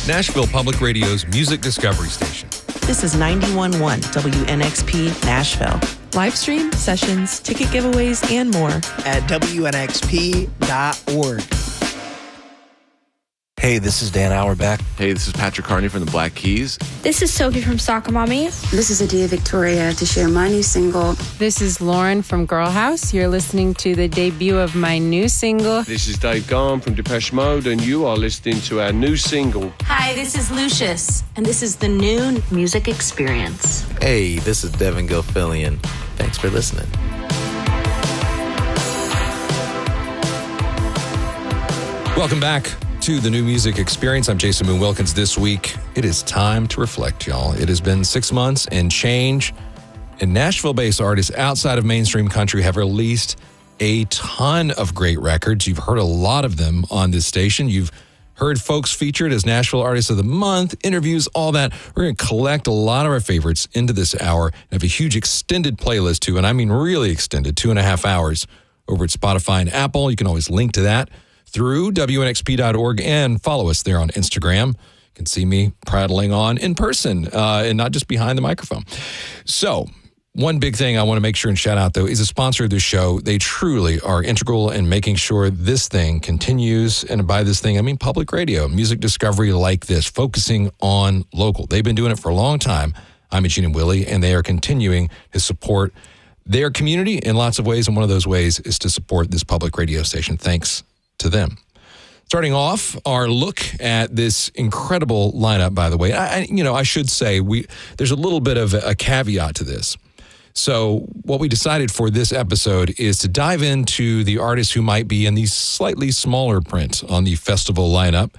Nashville Public Radio's music discovery station. This is 91.1 WNXP Nashville. Live stream, sessions, ticket giveaways, and more at WNXP.org. Hey, this is Dan Auerbach. Hey, this is Patrick Carney from the Black Keys. This is Sophie from Soccer Mommy. This is Adia Victoria to share my new single. This is Lauren from Girl House. You're listening to the debut of my new single. This is Dave Gahan from Depeche Mode, and you are listening to our new single. Hi, this is Lucius, and this is the new music experience. Hey, this is Devin Gilfillian. Thanks for listening. Welcome back to the New Music Experience. I'm Jason Moon Wilkins. This week, it is time to reflect, y'all. It has been 6 months and change, and Nashville-based artists outside of mainstream country have released a ton of great records. You've heard a lot of them on this station. You've heard folks featured as Nashville Artists of the Month, interviews, all that. We're going to collect a lot of our favorites into this hour and have a huge extended playlist too, and I mean really extended, 2.5 hours over at Spotify and Apple. You can always link to that through WNXP.org and follow us there on Instagram. You can see me prattling on in person and not just behind the microphone. So one big thing I want to make sure and shout out, though, is a sponsor of this show. They truly are integral in making sure this thing continues. And by this thing, I mean public radio, music discovery like this, focusing on local. They've been doing it for a long time. I'm Eugene and Willie, and they are continuing to support their community in lots of ways. And one of those ways is to support this public radio station. Thanks to them. Starting off our look at this incredible lineup, by the way, I should say there's a little bit of a caveat to this. So what we decided for this episode is to dive into the artists who might be in the slightly smaller print on the festival lineup.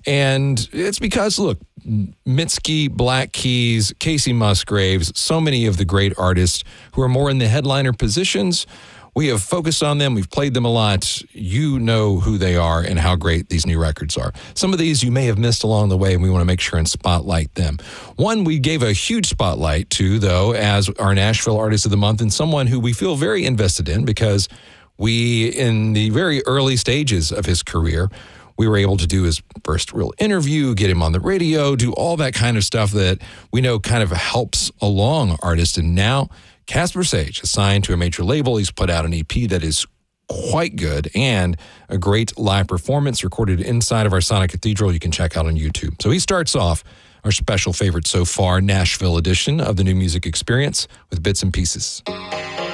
And it's because, look, Mitski, Black Keys, Casey Musgraves, so many of the great artists who are more in the headliner positions, we have focused on them. We've played them a lot. You know who they are and how great these new records are. Some of these you may have missed along the way, and we want to make sure and spotlight them. One we gave a huge spotlight to, though, as our Nashville Artist of the Month, and someone who we feel very invested in because we, in the very early stages of his career, we were able to do his first real interview, get him on the radio, do all that kind of stuff that we know kind of helps along artists. And now Casper Sage is signed to a major label. He's put out an EP that is quite good and a great live performance recorded inside of our Sonic Cathedral you can check out on YouTube. So he starts off our special favorite so far, Nashville edition of the New Music Experience with Bits and Pieces.